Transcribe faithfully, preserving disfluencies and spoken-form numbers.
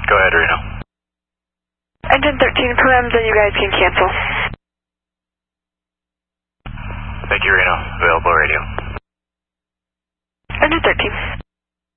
Go ahead, Reno. Engine thirteen perims, and you guys can cancel. Thank you, Reno. Available radio. Engine thirteen.